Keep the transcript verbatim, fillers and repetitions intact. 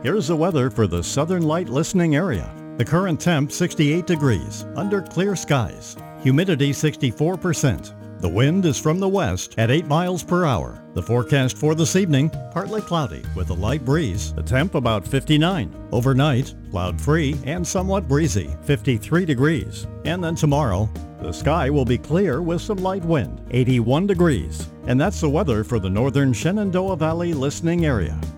Here's the weather for the Southern Light listening area. The current temp sixty-eight degrees, under clear skies. Humidity sixty-four percent. The wind is from the west at eight miles per hour. The forecast for this evening, partly cloudy with a light breeze. The temp about fifty-nine. Overnight, cloud-free and somewhat breezy, fifty-three degrees. And then tomorrow, the sky will be clear with some light wind, eighty-one degrees. And that's the weather for the northern Shenandoah Valley listening area.